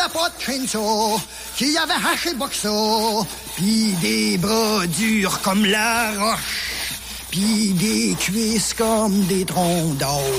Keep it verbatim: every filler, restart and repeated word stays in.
avait pas de chainsaw, qui avait haché le boxeau, pis des bras durs comme la roche, pis des cuisses comme des troncs d'or.